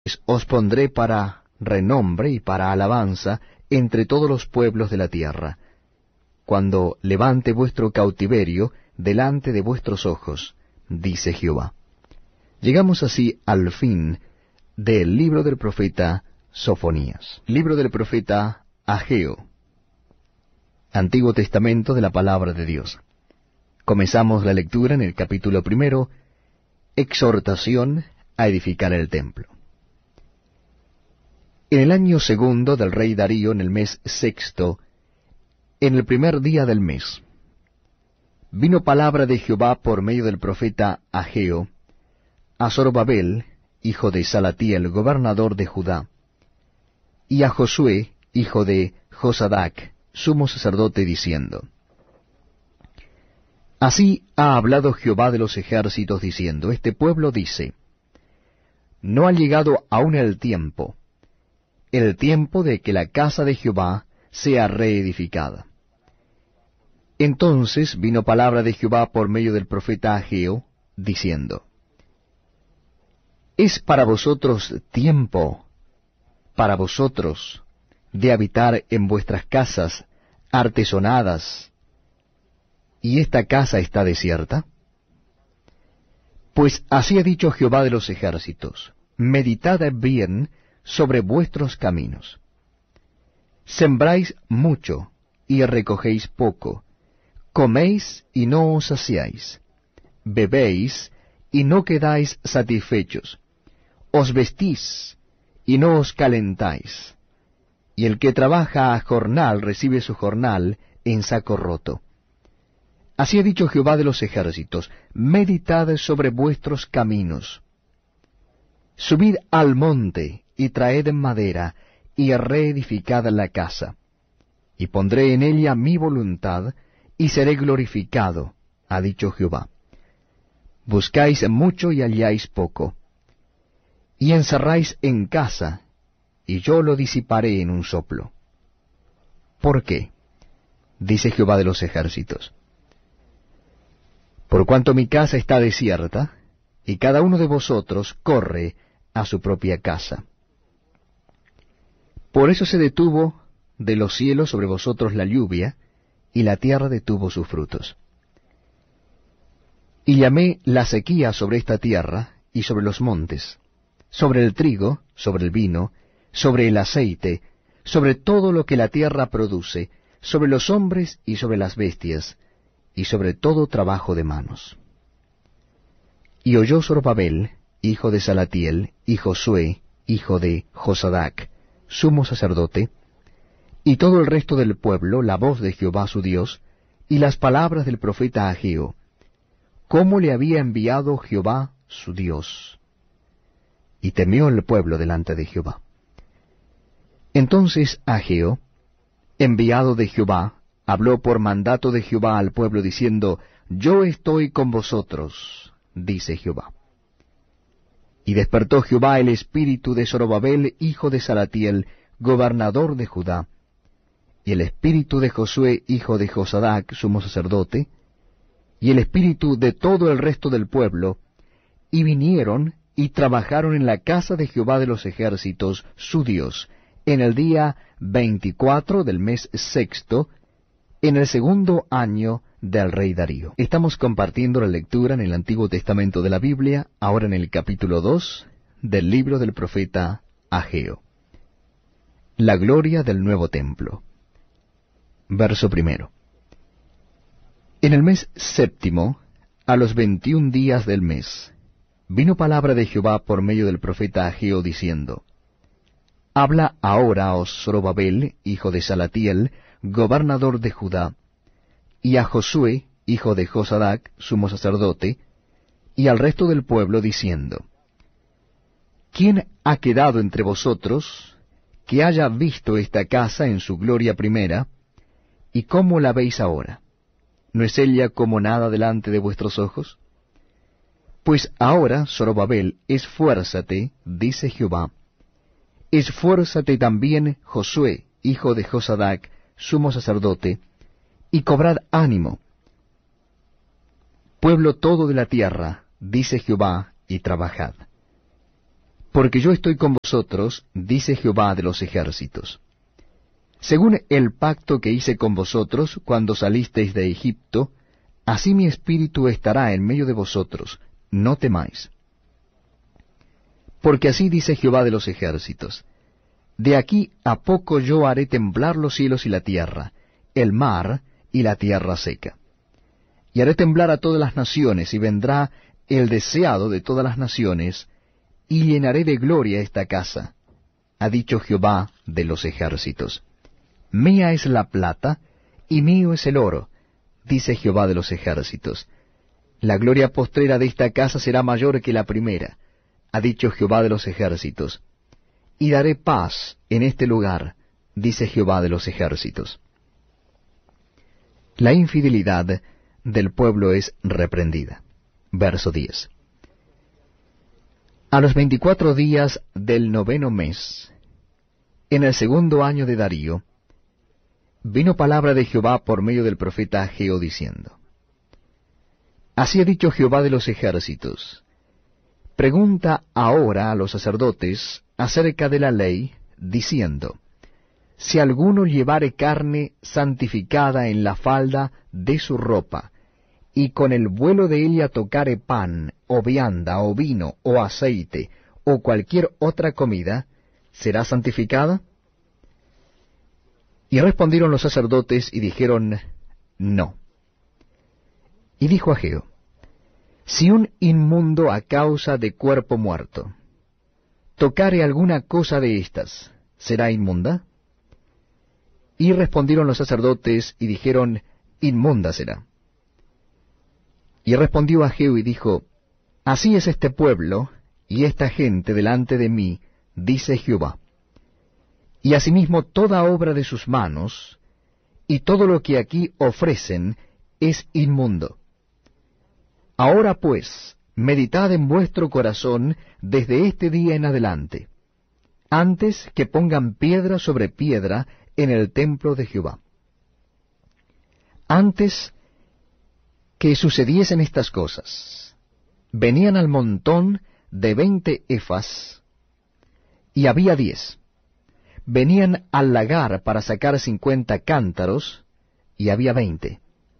os pondré para renombre y para alabanza entre todos los pueblos de la tierra, cuando levante vuestro cautiverio delante de vuestros ojos, dice Jehová. Llegamos así al fin del libro del profeta Sofonías. Libro del profeta Ageo. Antiguo Testamento de la Palabra de Dios. Comenzamos la lectura en el capítulo 1, exhortación a edificar el templo. En el año 2 del rey Darío, en el mes 6, en el primer día del mes, vino palabra de Jehová por medio del profeta Ageo a Zorobabel, hijo de Salatiel, gobernador de Judá, y a Josué, hijo de Josadac, sumo sacerdote, diciendo: Así ha hablado Jehová de los ejércitos, diciendo: Este pueblo dice, no ha llegado aún el tiempo de que la casa de Jehová sea reedificada. Entonces vino palabra de Jehová por medio del profeta Ageo, diciendo: ¿Es para vosotros tiempo, para vosotros, de habitar en vuestras casas artesonadas, y esta casa está desierta? Pues así ha dicho Jehová de los ejércitos: meditad bien sobre vuestros caminos. Sembráis mucho, y recogéis poco, coméis y no os saciáis, bebéis y no quedáis satisfechos, os vestís y no os calentáis, y el que trabaja a jornal recibe su jornal en saco roto. Así ha dicho Jehová de los ejércitos: meditad sobre vuestros caminos. Subid al monte, y traed madera, y reedificad la casa. Y pondré en ella mi voluntad, y seré glorificado, ha dicho Jehová. Buscáis mucho y halláis poco, y encerráis en casa, y yo lo disiparé en un soplo. ¿Por qué? Dice Jehová de los ejércitos. Por cuanto mi casa está desierta, y cada uno de vosotros corre a su propia casa. Por eso se detuvo de los cielos sobre vosotros la lluvia, y la tierra detuvo sus frutos. Y llamé la sequía sobre esta tierra y sobre los montes, sobre el trigo, sobre el vino, sobre el aceite, sobre todo lo que la tierra produce, sobre los hombres y sobre las bestias, y sobre todo trabajo de manos. Y oyó Zorobabel, hijo de Salatiel, y Josué, hijo de Josadac, sumo sacerdote, y todo el resto del pueblo, la voz de Jehová su Dios, y las palabras del profeta Ageo, cómo le había enviado Jehová su Dios. Y temió el pueblo delante de Jehová. Entonces Ageo, enviado de Jehová, habló por mandato de Jehová al pueblo, diciendo: Yo estoy con vosotros, dice Jehová. Y despertó Jehová el espíritu de Zorobabel, hijo de Salatiel, gobernador de Judá, y el espíritu de Josué, hijo de Josadac, sumo sacerdote, y el espíritu de todo el resto del pueblo, y vinieron y trabajaron en la casa de Jehová de los ejércitos, su Dios, en el día 24 del mes 6, en el 2 año del rey Darío. Estamos compartiendo la lectura en el Antiguo Testamento de la Biblia, ahora en el capítulo 2 del libro del profeta Ageo. La gloria del nuevo templo. Verso 1. En el mes 7, a los 21 días del mes, vino palabra de Jehová por medio del profeta Ageo, diciendo: Habla ahora a Zorobabel, hijo de Salatiel, gobernador de Judá, y a Josué, hijo de Josadac, sumo sacerdote, y al resto del pueblo, diciendo: ¿Quién ha quedado entre vosotros que haya visto esta casa en su gloria primera, y cómo la veis ahora? ¿No es ella como nada delante de vuestros ojos? Pues ahora, Zorobabel, esfuérzate, dice Jehová, esfuérzate también Josué, hijo de Josadac, sumo sacerdote, y cobrad ánimo, pueblo todo de la tierra, dice Jehová, y trabajad. Porque yo estoy con vosotros, dice Jehová de los ejércitos. Según el pacto que hice con vosotros cuando salisteis de Egipto, así mi espíritu estará en medio de vosotros, no temáis. Porque así dice Jehová de los ejércitos, de aquí a poco yo haré temblar los cielos y la tierra, el mar y la tierra seca. Y haré temblar a todas las naciones, y vendrá el deseado de todas las naciones, y llenaré de gloria esta casa, ha dicho Jehová de los ejércitos. Mía es la plata, y mío es el oro, dice Jehová de los ejércitos. La gloria postrera de esta casa será mayor que la primera, ha dicho Jehová de los ejércitos. Y daré paz en este lugar, dice Jehová de los ejércitos. La infidelidad del pueblo es reprendida. Verso 10. A los 24 días del 9º mes, en el 2º año de Darío, vino palabra de Jehová por medio del profeta Ageo diciendo, Así ha dicho Jehová de los ejércitos, pregunta ahora a los sacerdotes acerca de la ley, diciendo, Si alguno llevare carne santificada en la falda de su ropa, y con el vuelo de ella tocare pan, o vianda, o vino, o aceite, o cualquier otra comida, ¿será santificada? Y respondieron los sacerdotes y dijeron, No. Y dijo Ageo, Si un inmundo a causa de cuerpo muerto tocare alguna cosa de estas, ¿será inmunda? Y respondieron los sacerdotes y dijeron, Inmunda será. Y respondió Ageo y dijo, Así es este pueblo y esta gente delante de mí, dice Jehová. Y asimismo toda obra de sus manos, y todo lo que aquí ofrecen, es inmundo. Ahora pues, meditad en vuestro corazón desde este día en adelante, antes que pongan piedra sobre piedra en el templo de Jehová. Antes que sucediesen estas cosas, venían al montón de 20 efas, y había 10. Venían al lagar para sacar 50 cántaros, y había 20.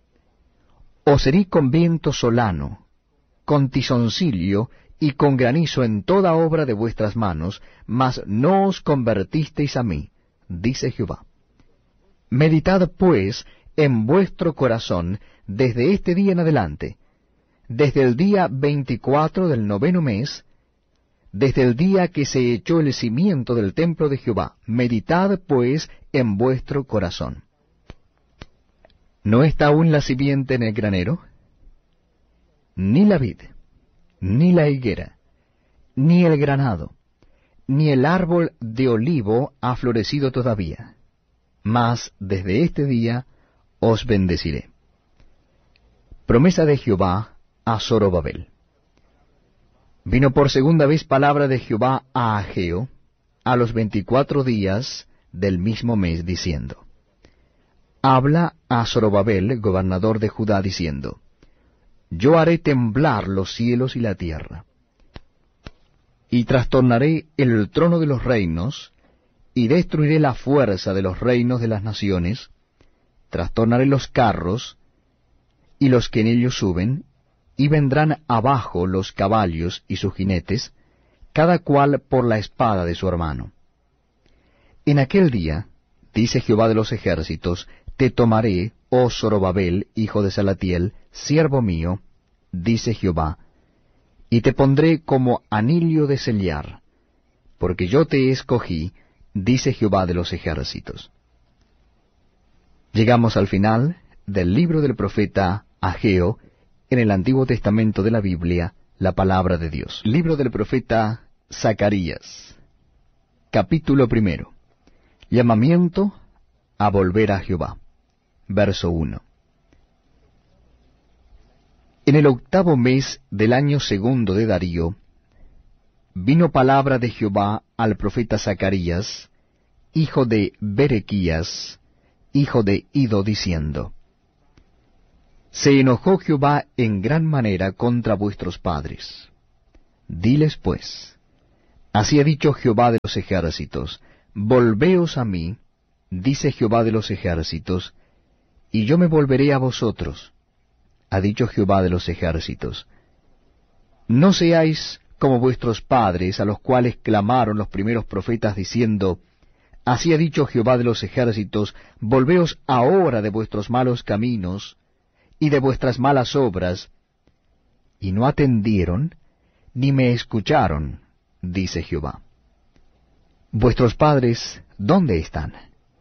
Os herí con viento solano, con tizoncillo y con granizo en toda obra de vuestras manos, mas no os convertisteis a mí, dice Jehová. Meditad pues en vuestro corazón desde este día en adelante, desde el día 24 del 9º mes, desde el día que se echó el cimiento del templo de Jehová. Meditad pues en vuestro corazón. ¿No está aún la simiente en el granero? Ni la vid, ni la higuera, ni el granado, ni el árbol de olivo ha florecido todavía. Mas desde este día os bendeciré. Promesa de Jehová a Zorobabel. Vino por segunda vez palabra de Jehová a Ageo a los 24 días del mismo mes, diciendo, Habla a Zorobabel, gobernador de Judá, diciendo, Yo haré temblar los cielos y la tierra, y trastornaré el trono de los reinos, y destruiré la fuerza de los reinos de las naciones, trastornaré los carros, y los que en ellos suben, y vendrán abajo los caballos y sus jinetes, cada cual por la espada de su hermano. En aquel día, dice Jehová de los ejércitos, te tomaré, oh Zorobabel, hijo de Salatiel, siervo mío, dice Jehová, y te pondré como anillo de sellar, porque yo te escogí, dice Jehová de los ejércitos. Llegamos al final del libro del profeta Ageo, en el Antiguo Testamento de la Biblia, la palabra de Dios. Libro del profeta Zacarías, capítulo 1. Llamamiento a volver a Jehová. Verso 1. En el 8º mes del año 2 de Darío, vino palabra de Jehová al profeta Zacarías, hijo de Berequías, hijo de Ido, diciendo, Se enojó Jehová en gran manera contra vuestros padres. Diles pues, Así ha dicho Jehová de los ejércitos, volveos a mí, dice Jehová de los ejércitos, y yo me volveré a vosotros, ha dicho Jehová de los ejércitos. No seáis como vuestros padres, a los cuales clamaron los primeros profetas, diciendo, así ha dicho Jehová de los ejércitos, volveos ahora de vuestros malos caminos y de vuestras malas obras, y no atendieron, ni me escucharon, dice Jehová. Vuestros padres, ¿dónde están?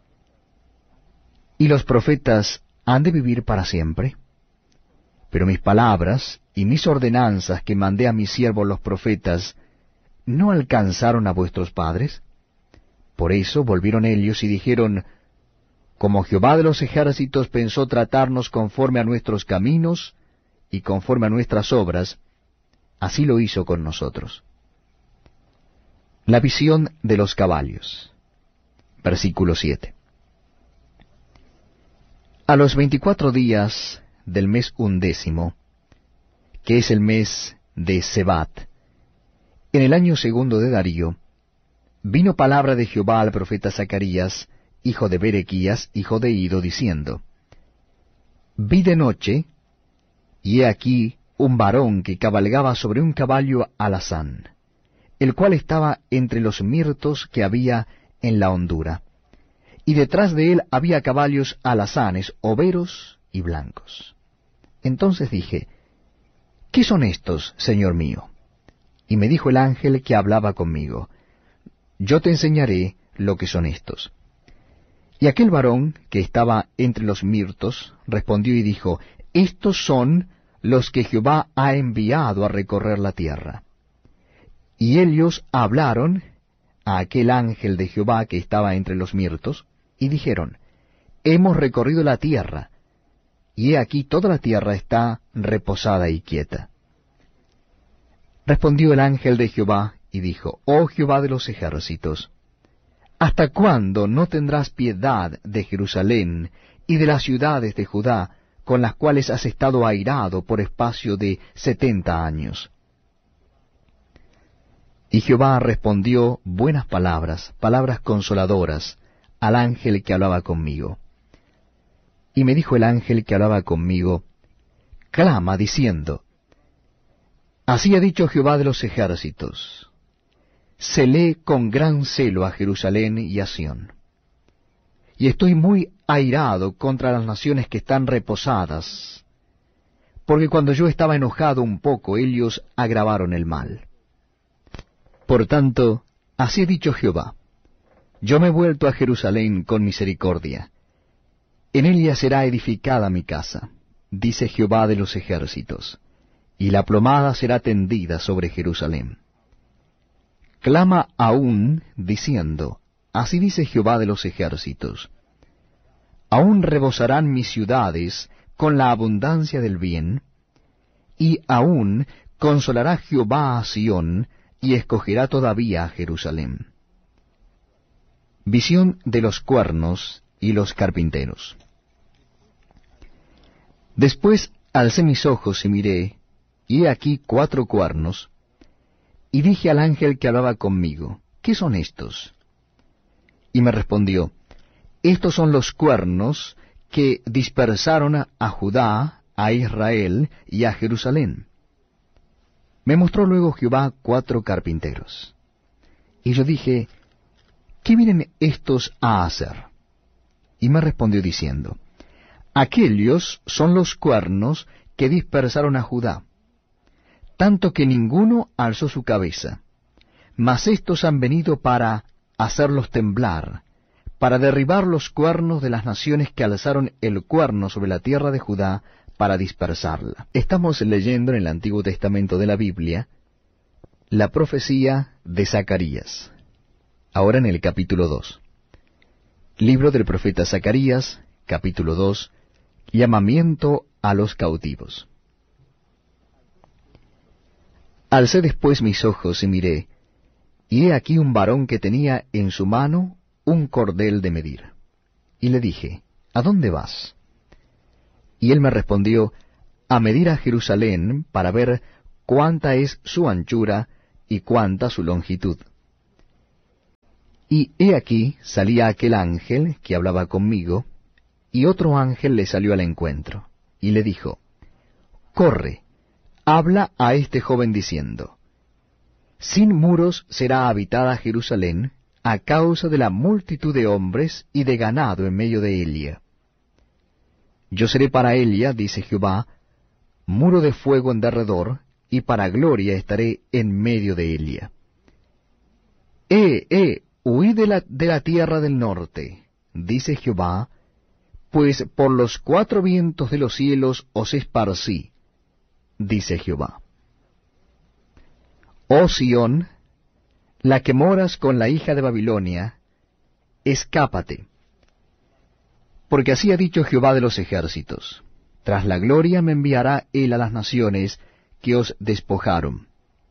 ¿Y los profetas han de vivir para siempre? Pero mis palabras y mis ordenanzas que mandé a mis siervos los profetas, ¿no alcanzaron a vuestros padres? Por eso volvieron ellos y dijeron, como Jehová de los ejércitos pensó tratarnos conforme a nuestros caminos y conforme a nuestras obras, así lo hizo con nosotros. La visión de los caballos. Versículo 7. A los 24 días del mes 11, que es el mes de Sebat, en el año 2 de Darío, vino palabra de Jehová al profeta Zacarías, hijo de Berequías, hijo de Ido, diciendo, vi de noche, y he aquí un varón que cabalgaba sobre un caballo alazán, el cual estaba entre los mirtos que había en la hondura, y detrás de él había caballos alazanes, overos y blancos. Entonces dije, ¿qué son estos, Señor mío? Y me dijo el ángel que hablaba conmigo, yo te enseñaré lo que son estos. Y aquel varón que estaba entre los mirtos respondió y dijo, estos son los que Jehová ha enviado a recorrer la tierra. Y ellos hablaron a aquel ángel de Jehová que estaba entre los mirtos, y dijeron, hemos recorrido la tierra, y he aquí toda la tierra está reposada y quieta. Respondió el ángel de Jehová, y dijo, oh Jehová de los ejércitos, ¿hasta cuándo no tendrás piedad de Jerusalén y de las ciudades de Judá, con las cuales has estado airado por espacio de 70 años? Y Jehová respondió buenas palabras, palabras consoladoras, al ángel que hablaba conmigo. Y me dijo el ángel que hablaba conmigo, clama diciendo, así ha dicho Jehová de los ejércitos, celé con gran celo a Jerusalén y a Sión, y estoy muy airado contra las naciones que están reposadas, porque cuando yo estaba enojado un poco, ellos agravaron el mal. Por tanto, así ha dicho Jehová, yo me he vuelto a Jerusalén con misericordia, en ella será edificada mi casa, dice Jehová de los ejércitos, y la plomada será tendida sobre Jerusalén. Clama aún, diciendo, así dice Jehová de los ejércitos, aún rebosarán mis ciudades con la abundancia del bien, y aún consolará Jehová a Sión, y escogerá todavía a Jerusalén. Visión de los cuernos y los carpinteros. Después alcé mis ojos y miré, y he aquí 4 cuernos, y dije al ángel que hablaba conmigo, ¿qué son estos? Y me respondió, estos son los cuernos que dispersaron a Judá, a Israel y a Jerusalén. Me mostró luego Jehová 4 carpinteros. Y yo dije, ¿qué vienen estos a hacer? Y me respondió diciendo, aquellos son los cuernos que dispersaron a Judá, tanto que ninguno alzó su cabeza, mas estos han venido para hacerlos temblar, para derribar los cuernos de las naciones que alzaron el cuerno sobre la tierra de Judá, para dispersarla. Estamos leyendo en el Antiguo Testamento de la Biblia la profecía de Zacarías. Ahora en el capítulo 2. Libro del profeta Zacarías, capítulo 2, llamamiento a los cautivos. Alcé después mis ojos y miré, y he aquí un varón que tenía en su mano un cordel de medir. Y le dije, ¿a dónde vas? Y él me respondió, a medir a Jerusalén para ver cuánta es su anchura y cuánta su longitud. Y he aquí salía aquel ángel que hablaba conmigo, y otro ángel le salió al encuentro, y le dijo, Corre, habla a este joven diciendo, Sin muros será habitada Jerusalén, a causa de la multitud de hombres y de ganado en medio de ella. Yo seré para ella, dice Jehová, muro de fuego en derredor, y para gloria estaré en medio de ella. Huid de la tierra del norte, dice Jehová, pues por los cuatro vientos de los cielos os esparcí, dice Jehová. Oh Sión, la que moras con la hija de Babilonia, escápate. Porque así ha dicho Jehová de los ejércitos, tras la gloria me enviará él a las naciones que os despojaron.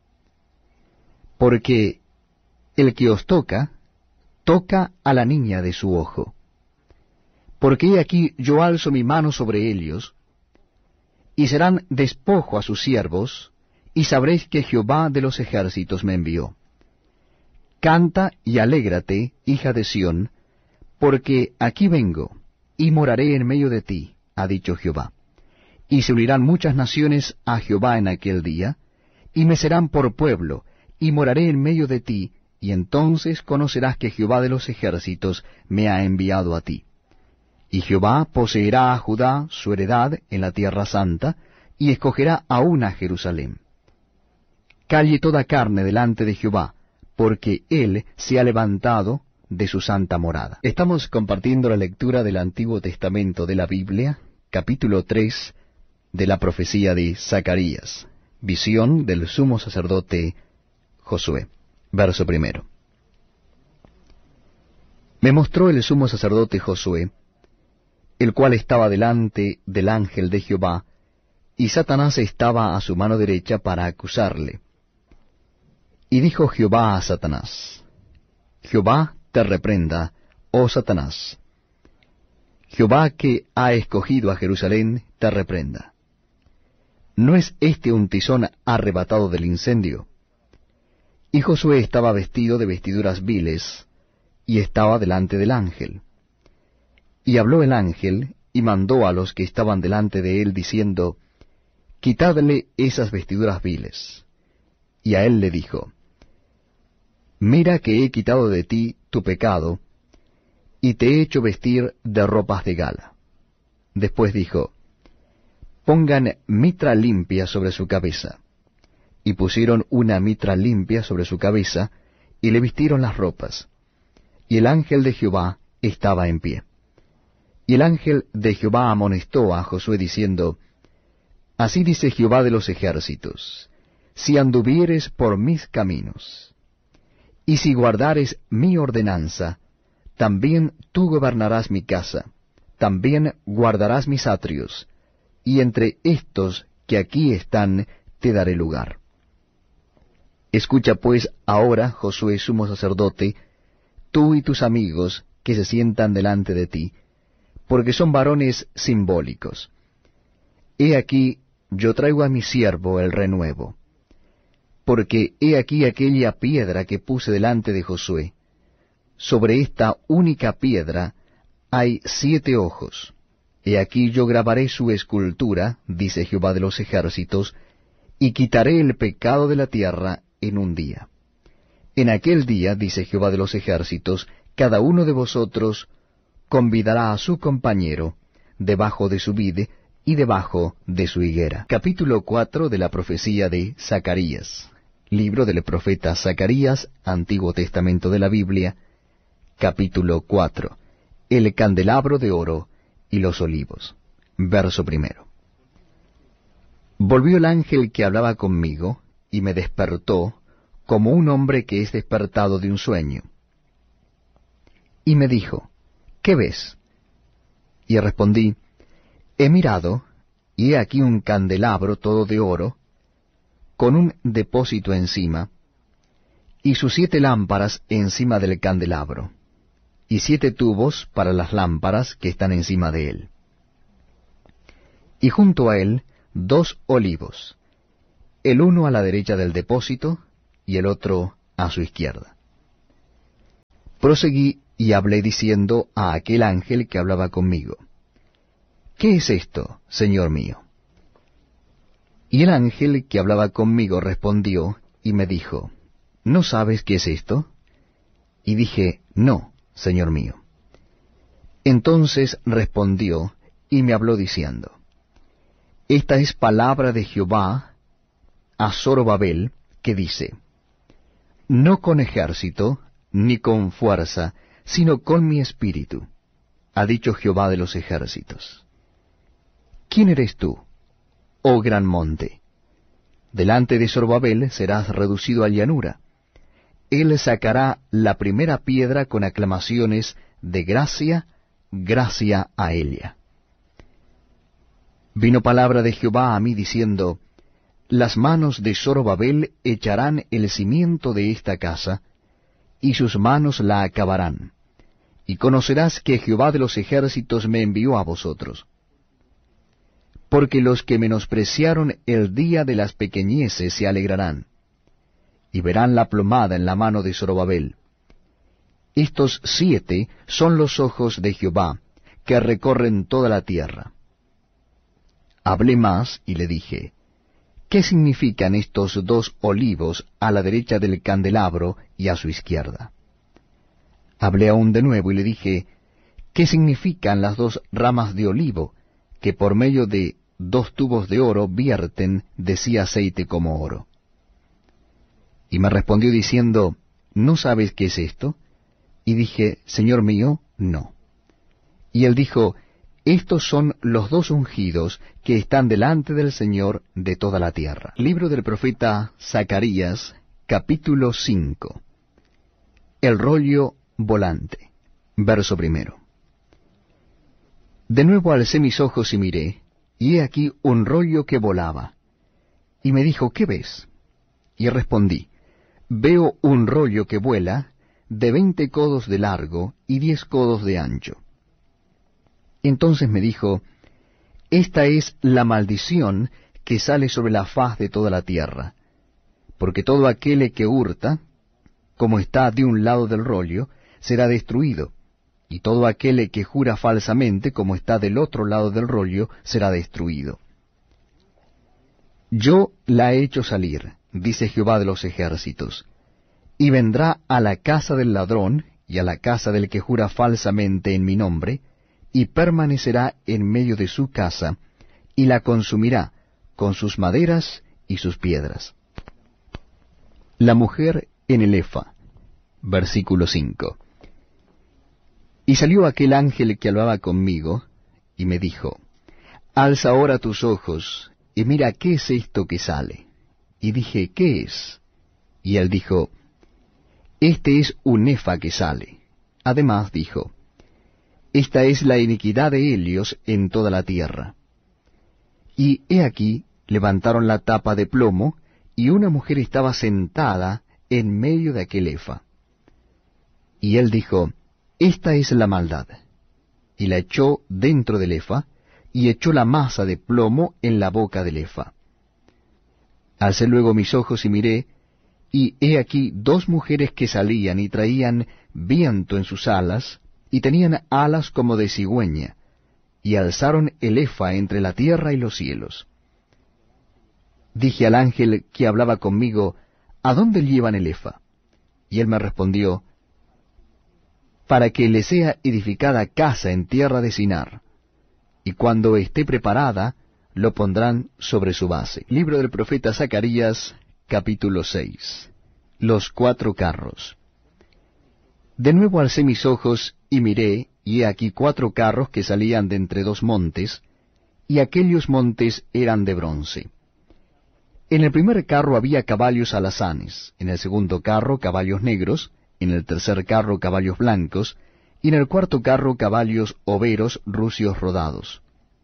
Porque el que os toca, toca a la niña de su ojo. Porque he aquí yo alzo mi mano sobre ellos, y serán despojo a sus siervos, y sabréis que Jehová de los ejércitos me envió. Canta y alégrate, hija de Sión, porque aquí vengo, y moraré en medio de ti, ha dicho Jehová. Y se unirán muchas naciones a Jehová en aquel día, y me serán por pueblo, y moraré en medio de ti, y entonces conocerás que Jehová de los ejércitos me ha enviado a ti. Y Jehová poseerá a Judá su heredad en la tierra santa, y escogerá aún a Jerusalén. Calle toda carne delante de Jehová, porque él se ha levantado de su santa morada. Estamos compartiendo la lectura del Antiguo Testamento de la Biblia, capítulo 3 de la profecía de Zacarías, visión del sumo sacerdote Josué. Verso 1. Me mostró el sumo sacerdote Josué, el cual estaba delante del ángel de Jehová, y Satanás estaba a su mano derecha para acusarle. Y dijo Jehová a Satanás, Jehová te reprenda, oh Satanás. Jehová que ha escogido a Jerusalén te reprenda. ¿No es este un tizón arrebatado del incendio? Y Josué estaba vestido de vestiduras viles, y estaba delante del ángel. Y habló el ángel, y mandó a los que estaban delante de él, diciendo, Quitadle esas vestiduras viles. Y a él le dijo, Mira que he quitado de ti tu pecado, y te he hecho vestir de ropas de gala. Después dijo, Pongan mitra limpia sobre su cabeza. Y pusieron una mitra limpia sobre su cabeza, y le vistieron las ropas. Y el ángel de Jehová estaba en pie. Y el ángel de Jehová amonestó a Josué diciendo, Así dice Jehová de los ejércitos, si anduvieres por mis caminos, y si guardares mi ordenanza, también tú gobernarás mi casa, también guardarás mis atrios, y entre estos que aquí están te daré lugar. Escucha pues ahora, Josué sumo sacerdote, tú y tus amigos que se sientan delante de ti, porque son varones simbólicos. He aquí, yo traigo a mi siervo el renuevo. Porque he aquí aquella piedra que puse delante de Josué. Sobre esta única piedra hay 7 ojos. He aquí yo grabaré su escultura, dice Jehová de los ejércitos, y quitaré el pecado de la tierra en un día. En aquel día, dice Jehová de los ejércitos, cada uno de vosotros convidará a su compañero debajo de su vid y debajo de su higuera. Capítulo 4 de la profecía de Zacarías. Libro del profeta Zacarías, Antiguo Testamento de la Biblia, capítulo 4. El candelabro de oro y los olivos. Verso 1. Volvió el ángel que hablaba conmigo, y me despertó, como un hombre que es despertado de un sueño. Y me dijo, ¿qué ves? Y respondí, he mirado, y he aquí un candelabro todo de oro, con un depósito encima, y sus 7 lámparas encima del candelabro, y 7 tubos para las lámparas que están encima de él. Y junto a él 2 olivos, el uno a la derecha del depósito, y el otro a su izquierda. Proseguí y hablé diciendo a aquel ángel que hablaba conmigo, ¿qué es esto, Señor mío? Y el ángel que hablaba conmigo respondió y me dijo, ¿no sabes qué es esto? Y dije, no, Señor mío. Entonces respondió y me habló diciendo, esta es palabra de Jehová a Zorobabel, que dice, no con ejército, ni con fuerza, sino con mi espíritu, ha dicho Jehová de los ejércitos. ¿Quién eres tú, oh gran monte? Delante de Zorobabel serás reducido a llanura. Él sacará la primera piedra con aclamaciones de gracia, gracia a ella. Vino palabra de Jehová a mí diciendo, las manos de Zorobabel echarán el cimiento de esta casa, y sus manos la acabarán. Y conocerás que Jehová de los ejércitos me envió a vosotros. Porque los que menospreciaron el día de las pequeñeces se alegrarán, y verán la plomada en la mano de Zorobabel. Estos 7 son los ojos de Jehová, que recorren toda la tierra. Hablé más y le dije, ¿qué significan estos 2 olivos a la derecha del candelabro y a su izquierda? Hablé aún de nuevo y le dije, ¿qué significan las 2 ramas de olivo, que por medio de 2 tubos de oro vierten de sí aceite como oro? Y me respondió diciendo, ¿no sabes qué es esto? Y dije, Señor mío, no. Y él dijo, estos son los 2 ungidos que están delante del Señor de toda la tierra. Libro del profeta Zacarías, capítulo 5. El rollo volante. Verso 1. De nuevo alcé mis ojos y miré, y he aquí un rollo que volaba. Y me dijo, ¿qué ves? Y respondí, veo un rollo que vuela, de 20 codos de largo y 10 codos de ancho. Entonces me dijo, esta es la maldición que sale sobre la faz de toda la tierra, porque todo aquel que hurta, como está de un lado del rollo, será destruido, y todo aquel que jura falsamente, como está del otro lado del rollo, será destruido. Yo la he hecho salir, dice Jehová de los ejércitos, y vendrá a la casa del ladrón y a la casa del que jura falsamente en mi nombre, y permanecerá en medio de su casa, y la consumirá con sus maderas y sus piedras. La mujer en el efa. Versículo 5. Y salió aquel ángel que hablaba conmigo, y me dijo, alza ahora tus ojos, y mira qué es esto que sale. Y dije, ¿qué es? Y él dijo, este es un efa que sale. Además dijo, esta es la iniquidad de Helios en toda la tierra. Y he aquí, levantaron la tapa de plomo, y una mujer estaba sentada en medio de aquel efa. Y él dijo, esta es la maldad. Y la echó dentro del efa, y echó la masa de plomo en la boca del efa. Alcé luego mis ojos y miré, y he aquí 2 mujeres que salían y traían viento en sus alas, y tenían alas como de cigüeña, y alzaron el efa entre la tierra y los cielos. Dije al ángel que hablaba conmigo, ¿a dónde llevan el efa? Y él me respondió, para que le sea edificada casa en tierra de Sinar, y cuando esté preparada, lo pondrán sobre su base. Libro del profeta Zacarías, capítulo 6. Los 4 carros. De nuevo alcé mis ojos y miré, y he aquí 4 carros que salían de entre 2 montes, y aquellos montes eran de bronce. En el primer carro había caballos alazanes, en el segundo carro caballos negros, en el tercer carro caballos blancos, y en el cuarto carro caballos overos rucios rodados.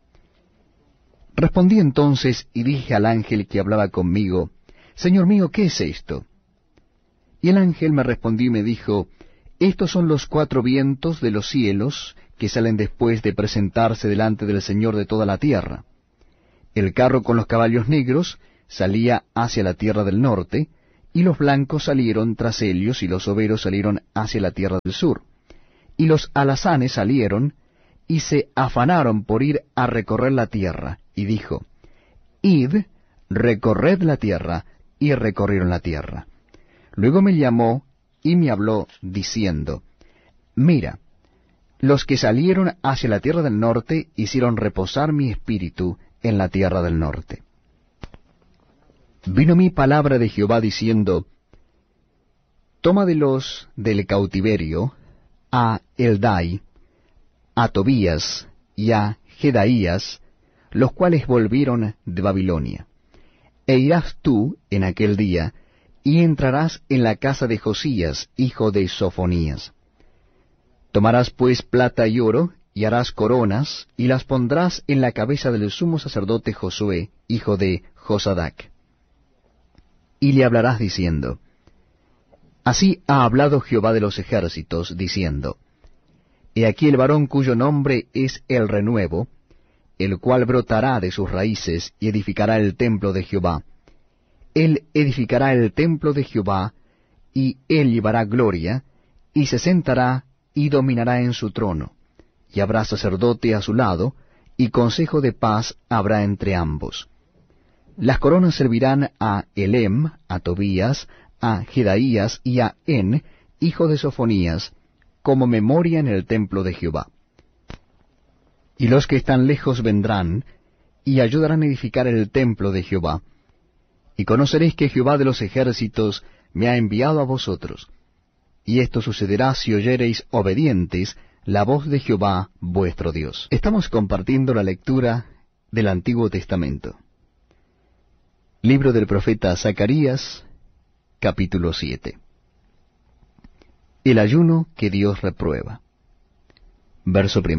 Respondí entonces y dije al ángel que hablaba conmigo, Señor mío, ¿qué es esto? Y el ángel me respondió y me dijo, estos son los 4 vientos de los cielos que salen después de presentarse delante del Señor de toda la tierra. El carro con los caballos negros salía hacia la tierra del norte, Y los blancos salieron tras ellos, y los overos salieron hacia la tierra del sur. Y los alazanes salieron, y se afanaron por ir a recorrer la tierra. Y dijo, Id, recorred la tierra, y recorrieron la tierra. Luego me llamó, y me habló, diciendo, Mira, los que salieron hacia la tierra del norte hicieron reposar mi espíritu en la tierra del norte. Vino mi palabra de Jehová diciendo, Toma de los del cautiverio a Eldai, a Tobías y a Jedaías, los cuales volvieron de Babilonia. E irás tú en aquel día, y entrarás en la casa de Josías, hijo de Sofonías. Tomarás pues plata y oro, y harás coronas, y las pondrás en la cabeza del sumo sacerdote Josué, hijo de Josadac. Y le hablarás diciendo, Así ha hablado Jehová de los ejércitos, diciendo, He aquí el varón cuyo nombre es el renuevo, el cual brotará de sus raíces y edificará el templo de Jehová. Él edificará el templo de Jehová, y él llevará gloria, y se sentará y dominará en su trono, y habrá sacerdote a su lado, y consejo de paz habrá entre ambos. Las coronas servirán a Elem, a Tobías, a Jedaías y a En, hijo de Sofonías, como memoria en el templo de Jehová. Y los que están lejos vendrán, y ayudarán a edificar el templo de Jehová. Y conoceréis que Jehová de los ejércitos me ha enviado a vosotros. Y esto sucederá si oyereis obedientes la voz de Jehová vuestro Dios. Estamos compartiendo la lectura del Antiguo Testamento. Libro del profeta Zacarías, capítulo 7. El ayuno que Dios reprueba. Verso 1.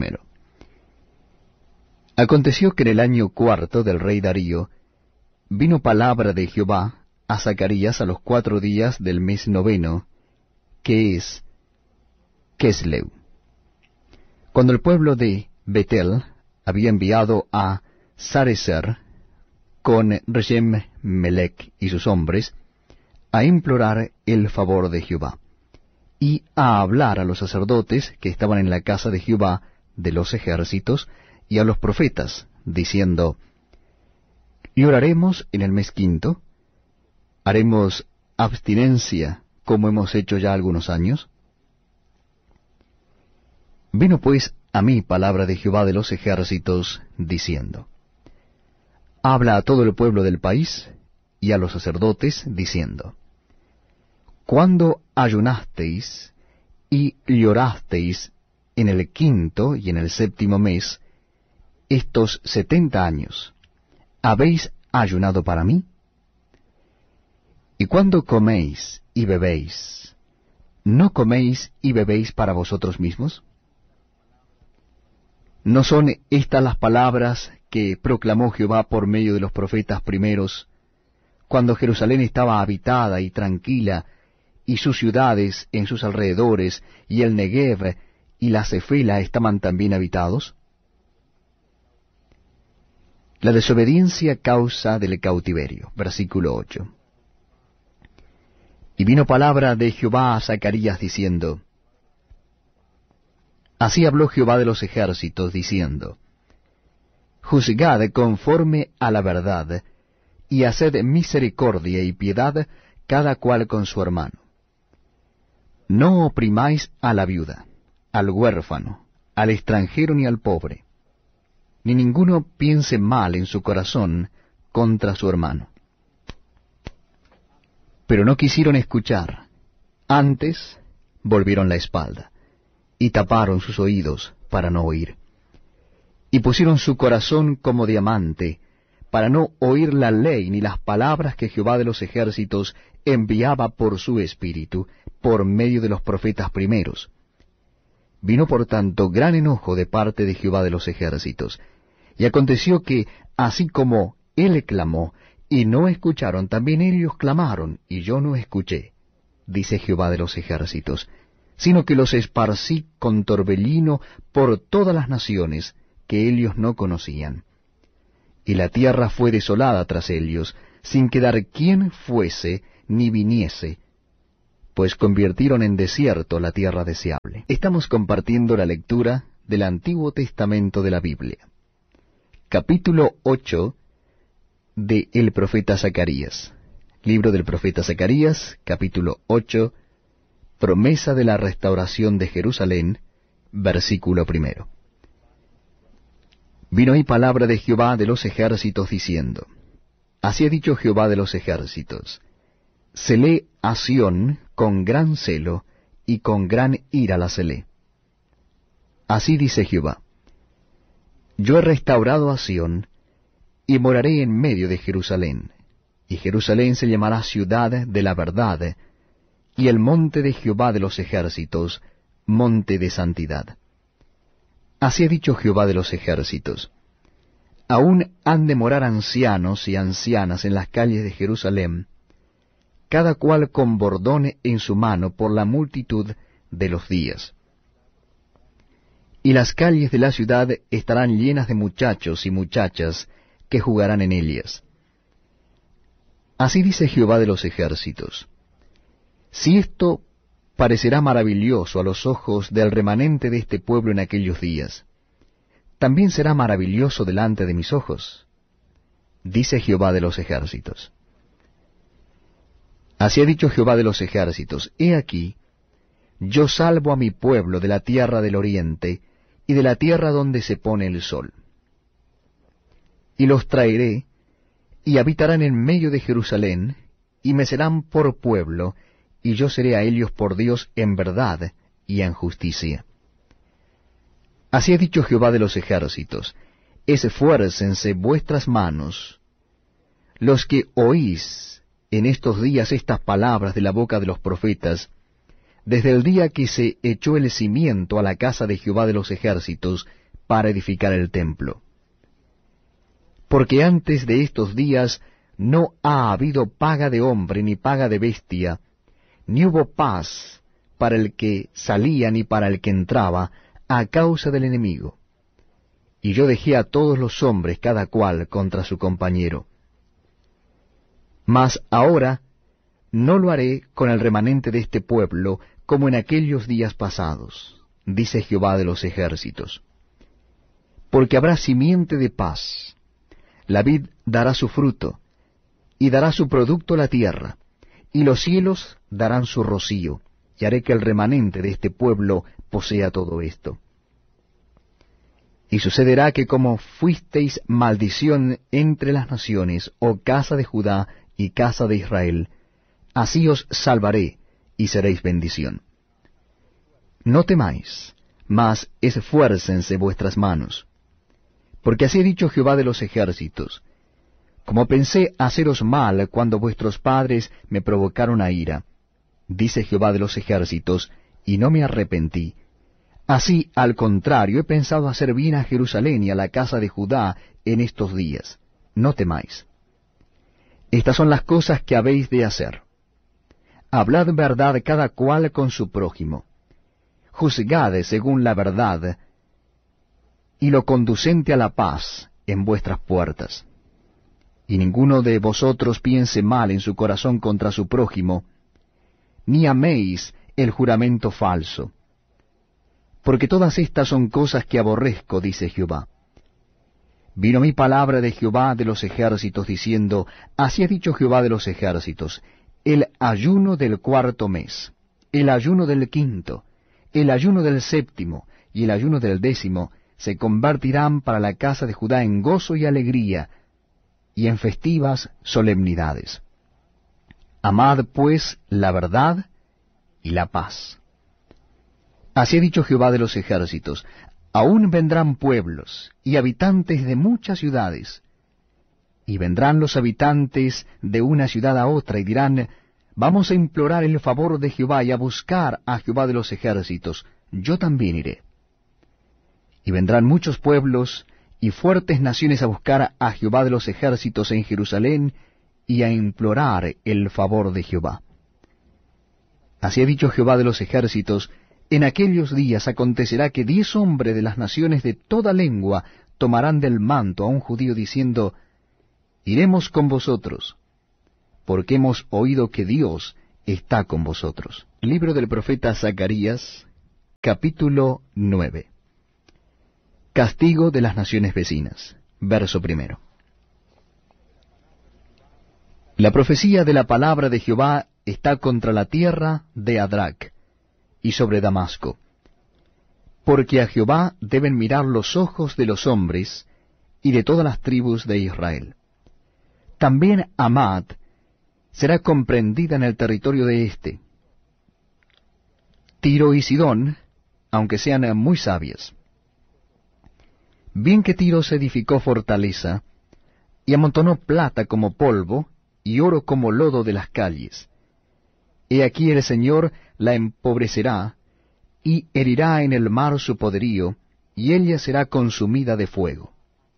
Aconteció que en el año 4 del rey Darío vino palabra de Jehová a Zacarías a los 4 días del mes 9, que es Kesleu. Cuando el pueblo de Betel había enviado a Sarecer con Reshem Melech y sus hombres a implorar el favor de Jehová, y a hablar a los sacerdotes que estaban en la casa de Jehová de los ejércitos, y a los profetas, diciendo, ¿Y oraremos en el mes 5? ¿Haremos abstinencia como hemos hecho ya algunos años? Vino pues a mí palabra de Jehová de los ejércitos, diciendo, Habla a todo el pueblo del país, y a los sacerdotes, diciendo, ¿Cuándo ayunasteis y llorasteis en el 5 y en el 7 mes, estos 70 años, habéis ayunado para mí? Y cuando coméis y bebéis, ¿no coméis y bebéis para vosotros mismos? ¿No son estas las palabras que proclamó Jehová por medio de los profetas primeros, cuando Jerusalén estaba habitada y tranquila, y sus ciudades en sus alrededores, y el Negev y la Cefela estaban también habitados? La desobediencia causa del cautiverio. Versículo 8. Y vino palabra de Jehová a Zacarías diciendo, Así habló Jehová de los ejércitos, diciendo, Juzgad conforme a la verdad, y haced misericordia y piedad cada cual con su hermano. No oprimáis a la viuda, al huérfano, al extranjero ni al pobre, ni ninguno piense mal en su corazón contra su hermano. Pero no quisieron escuchar, antes volvieron la espalda, y taparon sus oídos para no oír. Y pusieron su corazón como diamante, para no oír la ley ni las palabras que Jehová de los ejércitos enviaba por su espíritu, por medio de los profetas primeros. Vino por tanto gran enojo de parte de Jehová de los ejércitos, y aconteció que, así como él clamó, y no escucharon, también ellos clamaron, y yo no escuché, dice Jehová de los ejércitos, sino que los esparcí con torbellino por todas las naciones que ellos no conocían. Y la tierra fue desolada tras ellos, sin quedar quien fuese, ni viniese, pues convirtieron en desierto la tierra deseable. Estamos compartiendo la lectura del Antiguo Testamento de la Biblia. Capítulo 8 de el profeta Zacarías. Libro del profeta Zacarías, capítulo 8, promesa de la restauración de Jerusalén, versículo 1. Vino ahí palabra de Jehová de los ejércitos diciendo, así ha dicho Jehová de los ejércitos, celé a Sión con gran celo, y con gran ira la celé. Así dice Jehová, yo he restaurado a Sión, y moraré en medio de Jerusalén, y Jerusalén se llamará ciudad de la verdad, y el monte de Jehová de los ejércitos, monte de santidad. Así ha dicho Jehová de los ejércitos, aún han de morar ancianos y ancianas en las calles de Jerusalén, cada cual con bordón en su mano por la multitud de los días. Y las calles de la ciudad estarán llenas de muchachos y muchachas que jugarán en ellas. Así dice Jehová de los ejércitos, si esto parecerá maravilloso a los ojos del remanente de este pueblo en aquellos días, también será maravilloso delante de mis ojos, dice Jehová de los ejércitos. Así ha dicho Jehová de los ejércitos, he aquí, yo salvo a mi pueblo de la tierra del oriente, y de la tierra donde se pone el sol. Y los traeré, y habitarán en medio de Jerusalén, y me serán por pueblo, y yo seré a ellos por Dios en verdad y en justicia. Así ha dicho Jehová de los ejércitos, esfuércense vuestras manos, los que oís en estos días estas palabras de la boca de los profetas, desde el día que se echó el cimiento a la casa de Jehová de los ejércitos para edificar el templo. Porque antes de estos días no ha habido paga de hombre ni paga de bestia, ni hubo paz para el que salía ni para el que entraba, a causa del enemigo. Y yo dejé a todos los hombres cada cual contra su compañero. Mas ahora no lo haré con el remanente de este pueblo, como en aquellos días pasados, dice Jehová de los ejércitos. Porque habrá simiente de paz, la vid dará su fruto, y dará su producto la tierra, y los cielos darán su rocío, y haré que el remanente de este pueblo posea todo esto. Y sucederá que como fuisteis maldición entre las naciones, oh casa de Judá y casa de Israel, así os salvaré, y seréis bendición. No temáis, mas esfuércense vuestras manos. Porque así ha dicho Jehová de los ejércitos, como pensé haceros mal cuando vuestros padres me provocaron a ira, dice Jehová de los ejércitos, y no me arrepentí. Así, al contrario, he pensado hacer bien a Jerusalén y a la casa de Judá en estos días. No temáis. Estas son las cosas que habéis de hacer. Hablad verdad cada cual con su prójimo. Juzgad según la verdad, y lo conducente a la paz en vuestras puertas. Y ninguno de vosotros piense mal en su corazón contra su prójimo, ni améis el juramento falso. Porque todas estas son cosas que aborrezco, dice Jehová. Vino mi palabra de Jehová de los ejércitos, diciendo, así ha dicho Jehová de los ejércitos, el ayuno del cuarto mes, el ayuno del quinto, el ayuno del séptimo y el ayuno del décimo se convertirán para la casa de Judá en gozo y alegría, y en festivas solemnidades. Amad pues la verdad y la paz. Así ha dicho Jehová de los ejércitos, aún vendrán pueblos y habitantes de muchas ciudades, y vendrán los habitantes de una ciudad a otra, y dirán, vamos a implorar el favor de Jehová y a buscar a Jehová de los ejércitos, yo también iré. Y vendrán muchos pueblos y fuertes naciones a buscar a Jehová de los ejércitos en Jerusalén, y a implorar el favor de Jehová. Así ha dicho Jehová de los ejércitos, en aquellos días acontecerá que 10 hombres de las naciones de toda lengua tomarán del manto a un judío diciendo, iremos con vosotros, porque hemos oído que Dios está con vosotros. Libro del profeta Zacarías, capítulo 9. Castigo de las naciones vecinas. Verso 1. La profecía de la palabra de Jehová está contra la tierra de Adrac y sobre Damasco. Porque a Jehová deben mirar los ojos de los hombres y de todas las tribus de Israel. También Amad será comprendida en el territorio de éste. Tiro y Sidón, aunque sean muy sabias. Bien que Tiro se edificó fortaleza, y amontonó plata como polvo, y oro como lodo de las calles. He aquí el Señor la empobrecerá, y herirá en el mar su poderío, y ella será consumida de fuego.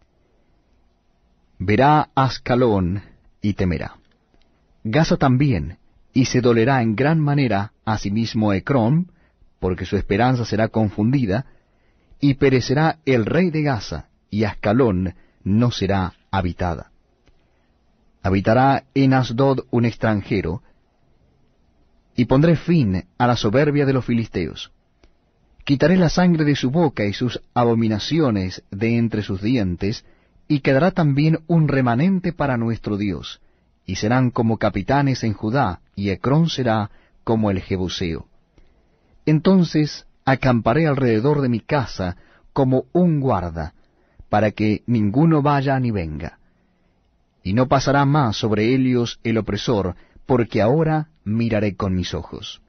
Verá Ascalón, y temerá. Gaza también, y se dolerá en gran manera asimismo Ecrón, porque su esperanza será confundida, y perecerá el rey de Gaza, y Ascalón no será habitada. Habitará en Asdod un extranjero, y pondré fin a la soberbia de los filisteos. Quitaré la sangre de su boca y sus abominaciones de entre sus dientes, y quedará también un remanente para nuestro Dios, y serán como capitanes en Judá, y Ecrón será como el Jebuseo. Entonces acamparé alrededor de mi casa como un guarda, para que ninguno vaya ni venga. Y no pasará más sobre ellos el opresor, porque ahora miraré con mis ojos.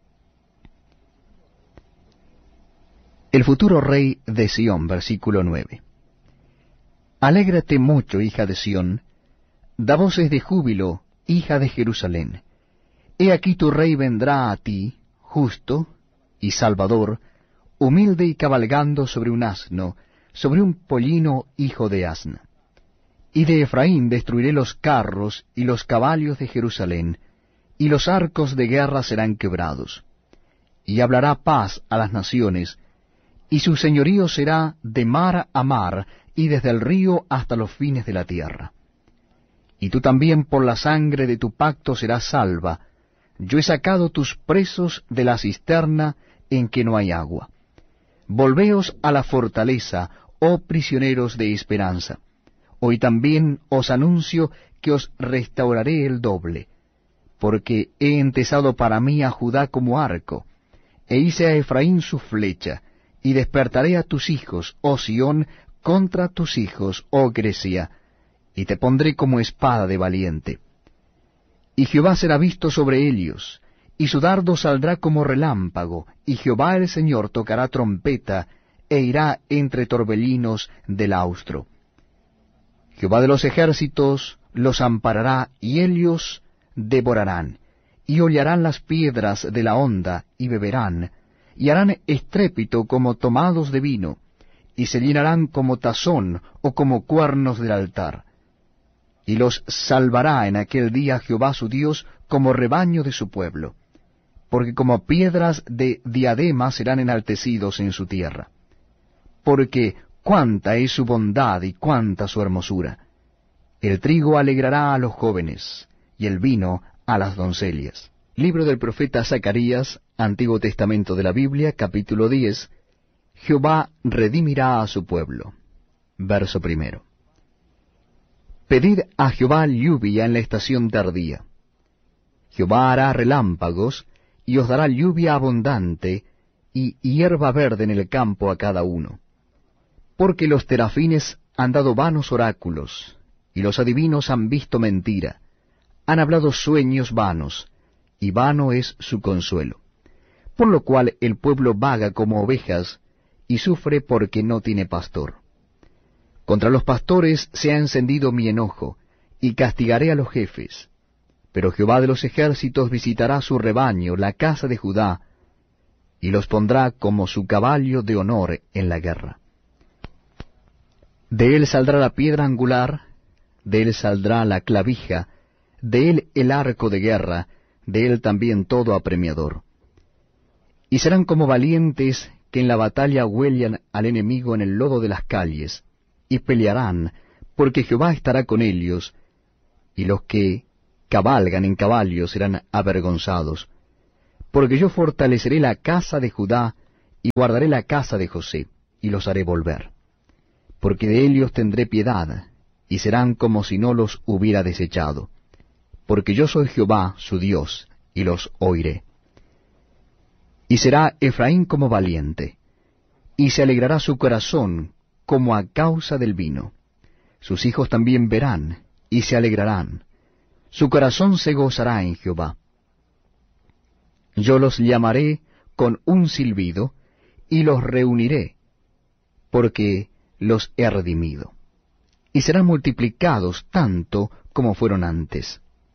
El futuro rey de Sión, versículo 9. Alégrate mucho, hija de Sión, da voces de júbilo, hija de Jerusalén. He aquí tu rey vendrá a ti, justo y salvador, humilde y cabalgando sobre un asno, sobre un pollino hijo de asna. Y de Efraín destruiré los carros y los caballos de Jerusalén, y los arcos de guerra serán quebrados. Y hablará paz a las naciones, y su señorío será de mar a mar, y desde el río hasta los fines de la tierra. Y tú también por la sangre de tu pacto serás salva. Yo he sacado tus presos de la cisterna en que no hay agua. Volveos a la fortaleza, oh prisioneros de esperanza. Hoy también os anuncio que os restauraré el doble, porque he entesado para mí a Judá como arco, e hice a Efraín su flecha, y despertaré a tus hijos, oh Sión, contra tus hijos, oh Grecia, y te pondré como espada de valiente. Y Jehová será visto sobre ellos, y su dardo saldrá como relámpago, y Jehová el Señor tocará trompeta, e irá entre torbellinos del austro. Jehová de los ejércitos los amparará, y ellos devorarán, y hollarán las piedras de la honda, y beberán, y harán estrépito como tomados de vino, y se llenarán como tazón o como cuernos del altar. Y los salvará en aquel día Jehová su Dios como rebaño de su pueblo, porque como piedras de diadema serán enaltecidos en su tierra. Porque cuánta es su bondad y cuánta su hermosura. El trigo alegrará a los jóvenes, y el vino a las doncellas. Libro del profeta Zacarías, Antiguo Testamento de la Biblia, capítulo 10. Jehová redimirá a su pueblo. Verso 1. Pedid a Jehová lluvia en la estación tardía. Jehová hará relámpagos, y os dará lluvia abundante, y hierba verde en el campo a cada uno. Porque los terafines han dado vanos oráculos, y los adivinos han visto mentira, han hablado sueños vanos, y vano es su consuelo. Por lo cual el pueblo vaga como ovejas, y sufre porque no tiene pastor. Contra los pastores se ha encendido mi enojo, y castigaré a los jefes. Pero Jehová de los ejércitos visitará su rebaño, la casa de Judá, y los pondrá como su caballo de honor en la guerra. De él saldrá la piedra angular, de él saldrá la clavija, de él el arco de guerra, de él también todo apremiador. Y serán como valientes que en la batalla huellan al enemigo en el lodo de las calles, y pelearán, porque Jehová estará con ellos, y los que cabalgan en caballos serán avergonzados, porque yo fortaleceré la casa de Judá, y guardaré la casa de José, y los haré volver. Porque de ellos tendré piedad, y serán como si no los hubiera desechado. Porque yo soy Jehová, su Dios, y los oiré. Y será Efraín como valiente, y se alegrará su corazón como a causa del vino. Sus hijos también verán, y se alegrarán. Su corazón se gozará en Jehová. Yo los llamaré con un silbido, y los reuniré, porque los he redimido. Y serán multiplicados tanto como fueron antes.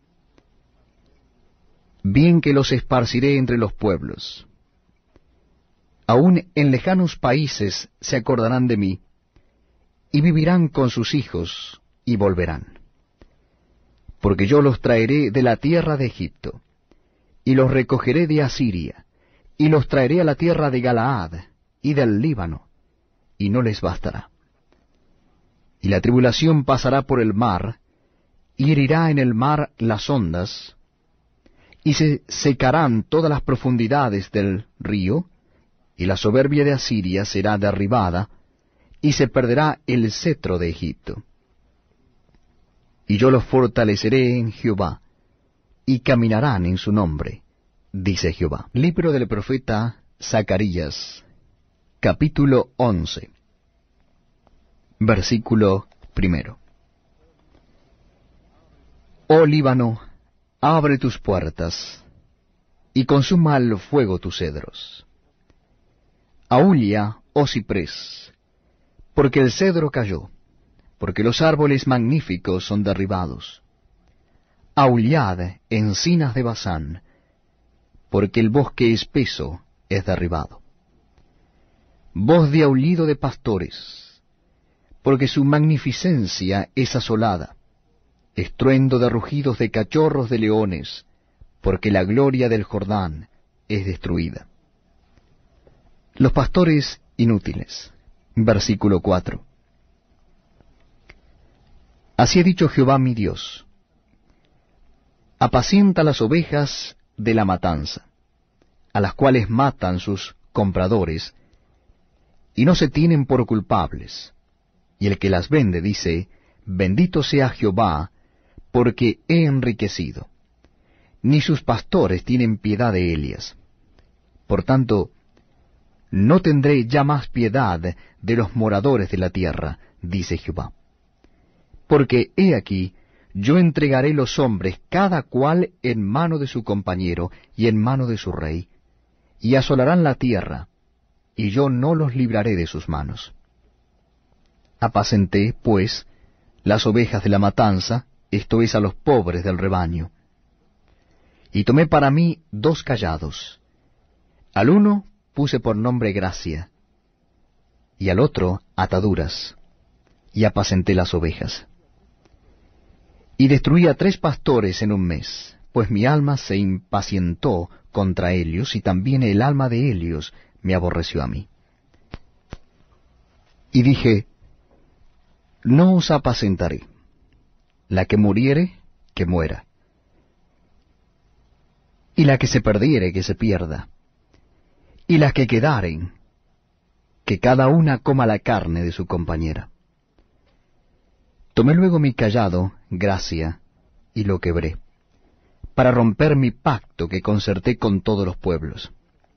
Bien que los esparciré entre los pueblos. Aún en lejanos países se acordarán de mí, y vivirán con sus hijos, y volverán. Porque yo los traeré de la tierra de Egipto, y los recogeré de Asiria, y los traeré a la tierra de Galaad, y del Líbano, y no les bastará. Y la tribulación pasará por el mar, y herirá en el mar las ondas, y se secarán todas las profundidades del río, y la soberbia de Asiria será derribada, y se perderá el cetro de Egipto. Y yo los fortaleceré en Jehová, y caminarán en su nombre, dice Jehová. Libro del profeta Zacarías, capítulo 11, versículo 1. Oh Líbano, abre tus puertas, y consuma al fuego tus cedros. Aúlla, oh ciprés, porque el cedro cayó, porque los árboles magníficos son derribados. Aullad, encinas de Basán, porque el bosque espeso es derribado. Voz de aullido de pastores, porque su magnificencia es asolada. Estruendo de rugidos de cachorros de leones, porque la gloria del Jordán es destruida. Los pastores inútiles. Versículo 4. Así ha dicho Jehová mi Dios: apacienta las ovejas de la matanza, a las cuales matan sus compradores, y no se tienen por culpables. Y el que las vende dice: bendito sea Jehová, porque he enriquecido. Ni sus pastores tienen piedad de ellas. Por tanto, no tendré ya más piedad de los moradores de la tierra, dice Jehová. Porque he aquí, yo entregaré los hombres cada cual en mano de su compañero y en mano de su rey, y asolarán la tierra, y yo no los libraré de sus manos. Apacenté, pues, las ovejas de la matanza, esto es, a los pobres del rebaño. Y tomé para mí 2 callados. Al uno puse por nombre gracia, y al otro ataduras, y apacenté las ovejas. Y destruí a 3 pastores en un mes, pues mi alma se impacientó contra ellos, y también el alma de ellos me aborreció a mí. Y dije: no os apacentaré. La que muriere, que muera. Y la que se perdiere, que se pierda. Y las que quedaren, que cada una coma la carne de su compañera. Tomé luego mi callado, gracia, y lo quebré, para romper mi pacto que concerté con todos los pueblos.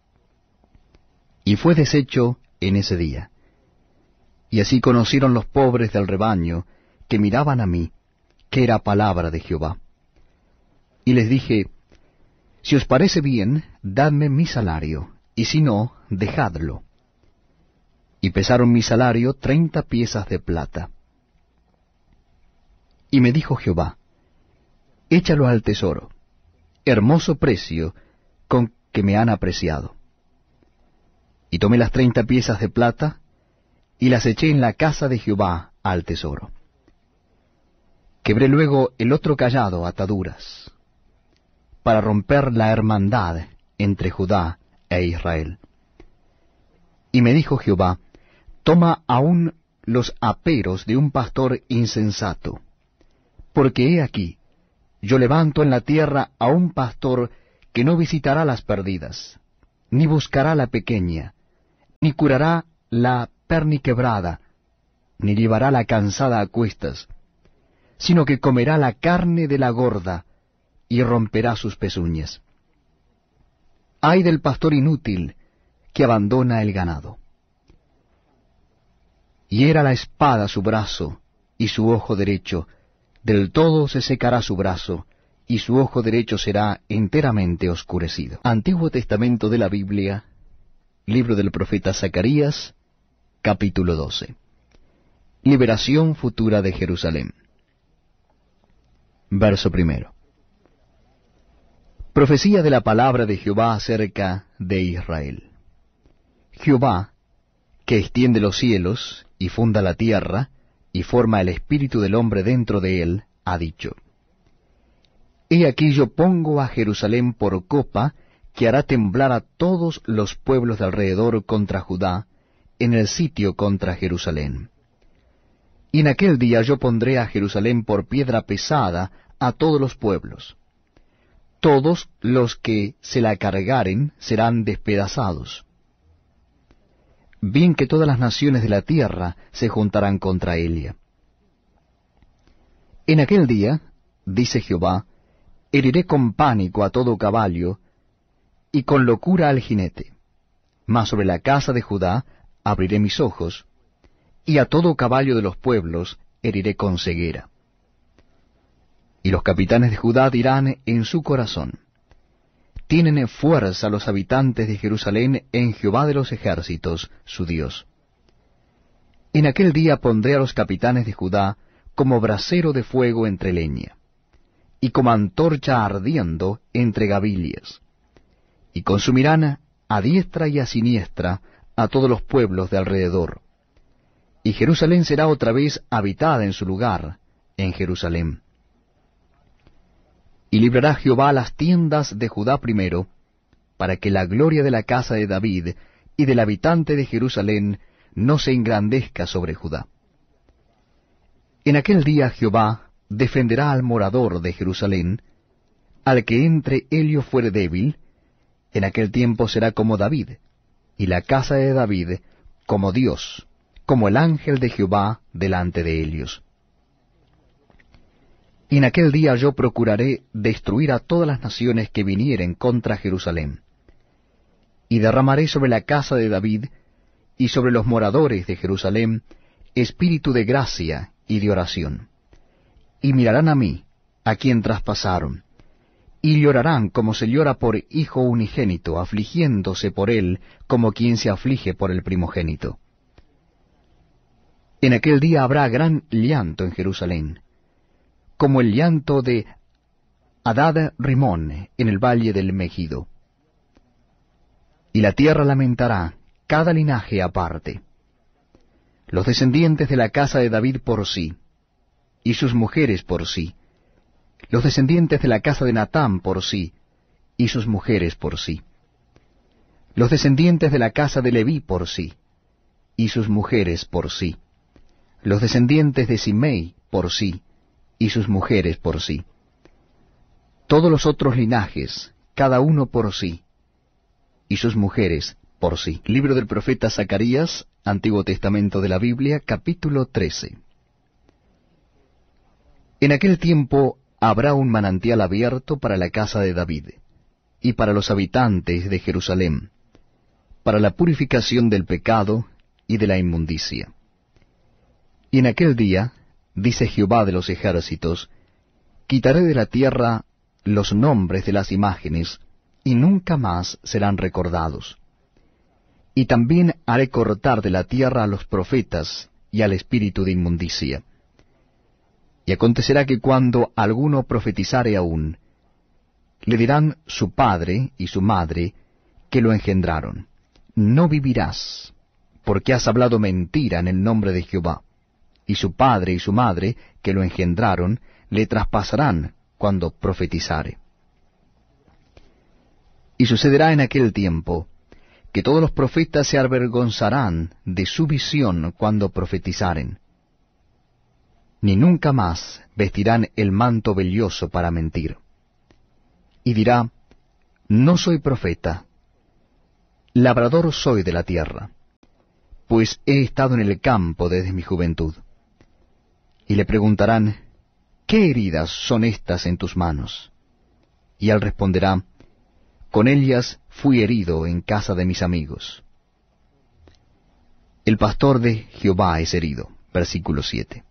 Y fue deshecho en ese día. Y así conocieron los pobres del rebaño, que miraban a mí, que era palabra de Jehová. Y les dije: si os parece bien, dadme mi salario, y si no, dejadlo. Y pesaron mi salario 30 piezas de plata. Y me dijo Jehová: échalo al tesoro, hermoso precio con que me han apreciado. Y tomé las 30 piezas de plata, y las eché en la casa de Jehová al tesoro. Quebré luego el otro callado ataduras, para romper la hermandad entre Judá e Israel. Y me dijo Jehová: toma aún los aperos de un pastor insensato, porque he aquí, yo levanto en la tierra a un pastor que no visitará las perdidas, ni buscará la pequeña, ni curará la perniquebrada, ni llevará la cansada a cuestas, sino que comerá la carne de la gorda, y romperá sus pezuñas. Ay del pastor inútil, que abandona el ganado. Hiera la espada su brazo, y su ojo derecho, del todo se secará su brazo, y su ojo derecho será enteramente oscurecido. Antiguo Testamento de la Biblia, libro del profeta Zacarías, capítulo 12. Liberación futura de Jerusalén. Verso primero. Profecía de la palabra de Jehová acerca de Israel. Jehová, que extiende los cielos, y funda la tierra, y forma el espíritu del hombre dentro de él, ha dicho: He aquí yo pongo a Jerusalén por copa, que hará temblar a todos los pueblos de alrededor contra Judá, en el sitio contra Jerusalén. Y en aquel día yo pondré a Jerusalén por piedra pesada a todos los pueblos. Todos los que se la cargaren serán despedazados. Bien que todas las naciones de la tierra se juntarán contra ella. En aquel día, dice Jehová, heriré con pánico a todo caballo, y con locura al jinete. Mas sobre la casa de Judá abriré mis ojos, y a todo caballo de los pueblos heriré con ceguera. Y los capitanes de Judá dirán en su corazón: Tienen fuerza los habitantes de Jerusalén en Jehová de los ejércitos, su Dios. En aquel día pondré a los capitanes de Judá como brasero de fuego entre leña, y como antorcha ardiendo entre gavillas, y consumirán a diestra y a siniestra a todos los pueblos de alrededor. Y Jerusalén será otra vez habitada en su lugar, en Jerusalén. Y librará Jehová las tiendas de Judá primero, para que la gloria de la casa de David y del habitante de Jerusalén no se engrandezca sobre Judá. En aquel día Jehová defenderá al morador de Jerusalén, al que entre ello fuere débil. En aquel tiempo será como David, y la casa de David como Dios, como el ángel de Jehová delante de ellos. Y en aquel día yo procuraré destruir a todas las naciones que vinieren contra Jerusalén, y derramaré sobre la casa de David y sobre los moradores de Jerusalén espíritu de gracia y de oración. Y mirarán a mí, a quien traspasaron, y llorarán como se llora por hijo unigénito, afligiéndose por él como quien se aflige por el primogénito. En aquel día habrá gran llanto en Jerusalén, como el llanto de Hadad Rimón en el valle del Megido. Y la tierra lamentará, cada linaje aparte. Los descendientes de la casa de David por sí, y sus mujeres por sí. Los descendientes de la casa de Natán por sí, y sus mujeres por sí. Los descendientes de la casa de Leví por sí, y sus mujeres por sí. Los descendientes de Simei por sí, y sus mujeres por sí. Todos los otros linajes, cada uno por sí, y sus mujeres por sí. Libro del profeta Zacarías, Antiguo Testamento de la Biblia, capítulo 13. En aquel tiempo habrá un manantial abierto para la casa de David, y para los habitantes de Jerusalén, para la purificación del pecado y de la inmundicia. Y en aquel día, dice Jehová de los ejércitos, quitaré de la tierra los nombres de las imágenes, y nunca más serán recordados. Y también haré cortar de la tierra a los profetas y al espíritu de inmundicia. Y acontecerá que cuando alguno profetizare aún, le dirán su padre y su madre que lo engendraron: No vivirás, porque has hablado mentira en el nombre de Jehová. Y su padre y su madre, que lo engendraron, le traspasarán cuando profetizare. Y sucederá en aquel tiempo, que todos los profetas se avergonzarán de su visión cuando profetizaren. ni nunca más vestirán el manto velloso para mentir. Y dirá, no soy profeta, labrador soy de la tierra, pues he estado en el campo desde mi juventud. Y le preguntarán, ¿qué heridas son estas en tus manos? Y él responderá, con ellas fui herido en casa de mis amigos. El pastor de Jehová es herido. Versículo 7.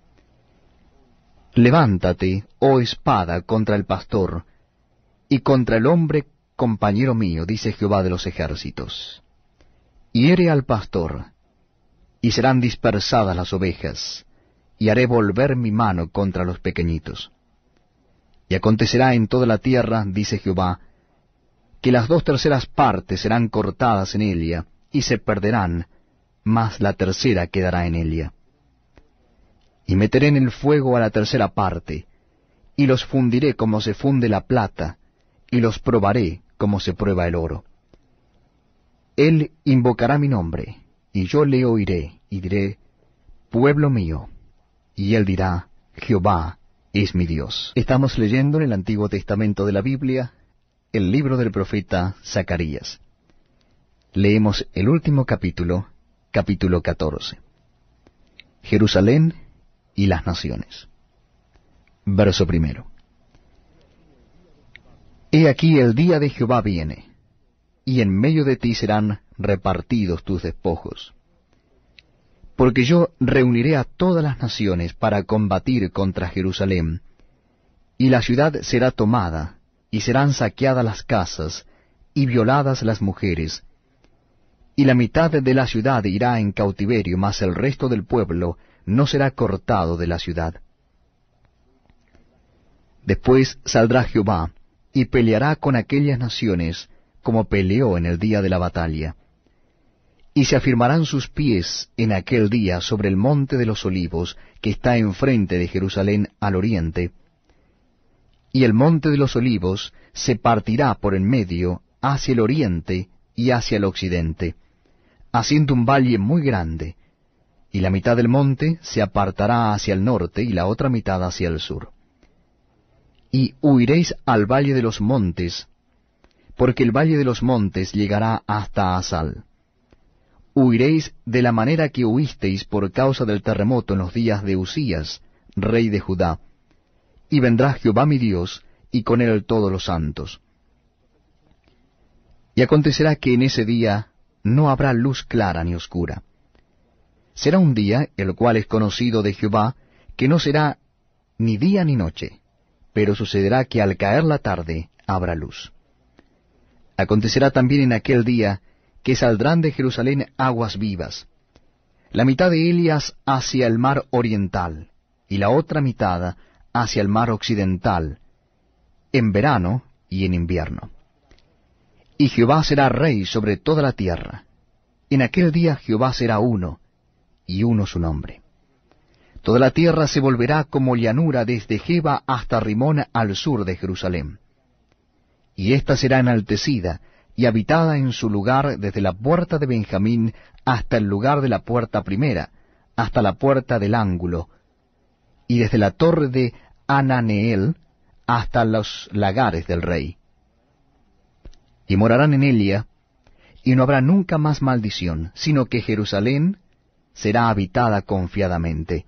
Levántate, oh espada, contra el pastor, y contra el hombre compañero mío, dice Jehová de los ejércitos. Hiere al pastor, y serán dispersadas las ovejas, y haré volver mi mano contra los pequeñitos. Y acontecerá en toda la tierra, dice Jehová, que las 2/3 partes serán cortadas en ella, y se perderán, mas la tercera quedará en ella. Y meteré en el fuego a la 3/3 parte, y los fundiré como se funde la plata, y los probaré como se prueba el oro. Él invocará mi nombre, y yo le oiré, y diré, pueblo mío, y él dirá, Jehová es mi Dios. Estamos leyendo en el Antiguo Testamento de la Biblia, el libro del profeta Zacarías. Leemos el último capítulo, capítulo 14. Jerusalén y las naciones. Verso 1. He aquí el día de Jehová viene, y en medio de ti serán repartidos tus despojos. Porque yo reuniré a todas las naciones para combatir contra Jerusalén, y la ciudad será tomada, y serán saqueadas las casas, y violadas las mujeres, y la mitad de la ciudad irá en cautiverio, mas el resto del pueblo no será cortado de la ciudad. Después saldrá Jehová, y peleará con aquellas naciones, como peleó en el día de la batalla. Y se afirmarán sus pies en aquel día sobre el monte de los olivos, que está enfrente de Jerusalén al oriente, y el monte de los olivos se partirá por en medio hacia el oriente y hacia el occidente, haciendo un valle muy grande, y la mitad del monte se apartará hacia el norte y la otra mitad hacia el sur. Y huiréis al valle de los montes, porque el valle de los montes llegará hasta Asal. Huiréis de la manera que huisteis por causa del terremoto en los días de Usías, rey de Judá, y vendrá Jehová mi Dios, y con él todos los santos. Y acontecerá que en ese día no habrá luz clara ni oscura. Será un día, el cual es conocido de Jehová, que no será ni día ni noche, pero sucederá que al caer la tarde habrá luz. Acontecerá también en aquel día que saldrán de Jerusalén aguas vivas, la mitad de ellas hacia el mar oriental, y la otra mitad hacia el mar occidental, en verano y en invierno. Y Jehová será rey sobre toda la tierra. En aquel día Jehová será uno, y uno su nombre. Toda la tierra se volverá como llanura desde Geba hasta Rimón al sur de Jerusalén. Y ésta será enaltecida y habitada en su lugar desde la puerta de Benjamín hasta el lugar de la puerta primera, hasta la puerta del ángulo, y desde la torre de Ananeel hasta los lagares del rey. Y morarán en ella, y no habrá nunca más maldición, sino que Jerusalén será habitada confiadamente.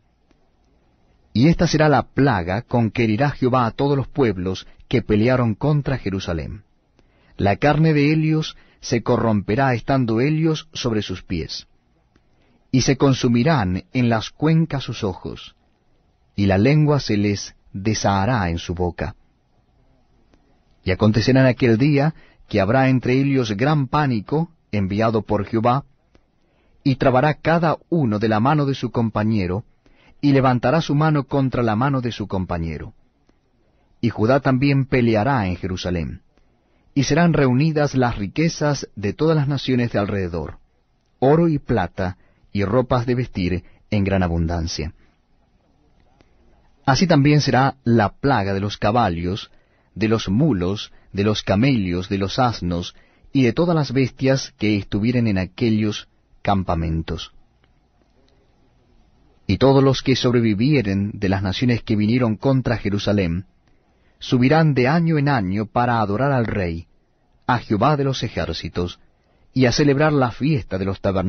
Y esta será la plaga con que herirá Jehová a todos los pueblos que pelearon contra Jerusalén. La carne de ellos se corromperá estando ellos sobre sus pies, y se consumirán en las cuencas sus ojos, y la lengua se les desahará en su boca. Y acontecerá en aquel día que habrá entre ellos gran pánico enviado por Jehová, y trabará cada uno de la mano de su compañero, y levantará su mano contra la mano de su compañero. Y Judá también peleará en Jerusalén, y serán reunidas las riquezas de todas las naciones de alrededor, oro y plata, y ropas de vestir en gran abundancia. Así también será la plaga de los caballos, de los mulos, de los camellos, de los asnos, y de todas las bestias que estuvieren en aquellos campamentos. Y todos los que sobrevivieren de las naciones que vinieron contra Jerusalén, subirán de año en año para adorar al Rey, a Jehová de los ejércitos, y a celebrar la fiesta de los tabernáculos.